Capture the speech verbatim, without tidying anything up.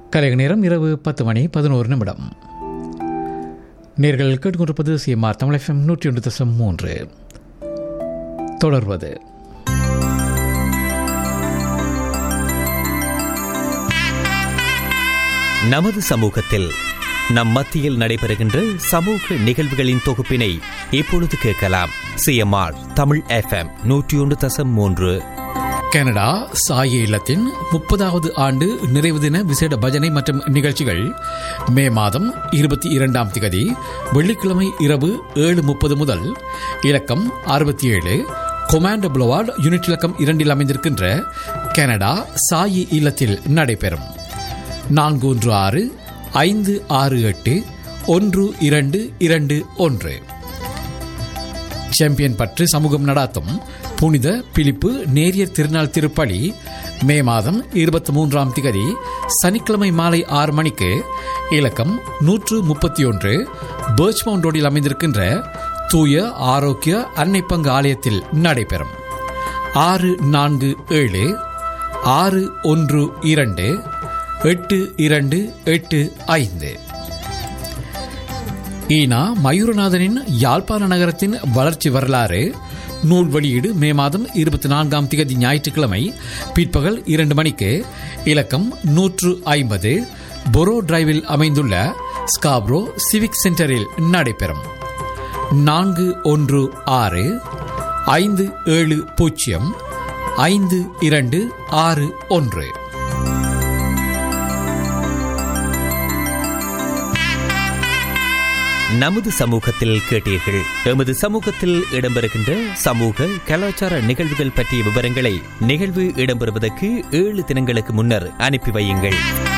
கலைக நேரம் இரவு பத்து மணி பதினோரு நிமிடம். நேர்கள் கேட்டுக்கொண்டிருப்பது சிஎம்ஆர் தமிழ் எஃப்எம் நூற்றி ஒன்று தசம் மூன்று. தொடர்வது நமது சமூகத்தில் நம் மத்தியில் நடைபெறுகின்ற சமூக நிகழ்வுகளின் தொகுப்பினை இப்பொழுது கேட்கலாம். சிஎம்ஆர் தமிழ் எஃப்எம் நூற்றி ஒன்று தசம் மூன்று. கனடா சாய இல்லத்தின் முப்பதாவது ஆண்டு நிறைவு தின விசேட பஜனை மற்றும் நிகழ்ச்சிகள் மே மாதம் இருபத்தி இரண்டாம் திகதி வெள்ளிக்கிழமை இரவு ஏழு முப்பது முதல் இலக்கம் அறுபத்தி ஏழு கொமாண்டோ புளவார்ட் யூனிட் இலக்கம் இரண்டில் அமைந்திருக்கின்ற கனடா சாயி இல்லத்தில் நடைபெறும். நான்கு ஒன்று ஆறு ஐந்து ஆறு எட்டு ஒன்று இரண்டு இரண்டு ஒன்று. சாம்பியன் பற்று சமூகம் நடாத்தும் புனித பிலிப்பு நேரியர் திருநாள் திருப்பலி மே மாதம் இருபத்தி மூன்றாம் திகதி சனிக்கிழமை மாலை ஆறு மணிக்கு இலக்கம் நூற்று முப்பத்தி ஒன்று பர்ச்மவுண்ட் ரோடில் அமைந்திருக்கின்ற தூய ஆரோக்கிய அன்னை பங்கு ஆலயத்தில் நடைபெறும். ஆறு நான்கு ஏழு ஆறு ஒன்று இரண்டு எட்டு இரண்டு எட்டு ஐந்து. ஈனா மயூரநாதனின் யாழ்ப்பாண நகரத்தின் வளர்ச்சி வரலாறு நூல் வெளியீடு மே மாதம் இருபத்தி நான்காம் திகதி ஞாயிற்றுக்கிழமை பிற்பகல் இரண்டு மணிக்கு இலக்கம் நூற்று ஐம்பது பொரோ டிரைவில் அமைந்துள்ள ஸ்காப்ரோ சிவிக் சென்டரில் நடைபெறும். நான்கு ஒன்று ஆறு ஐந்து ஏழு பூஜ்ஜியம் ஐந்து இரண்டு ஆறு ஒன்று. நமது சமூகத்தில் கேட்டீர்கள். எமது சமூகத்தில் இடம்பெறுகின்ற சமூக கலாச்சார நிகழ்வுகள் பற்றிய விவரங்களை நிகழ்வு இடம்பெறுவதற்கு ஏழு தினங்களுக்கு முன்னர் அனுப்பி வையுங்கள்.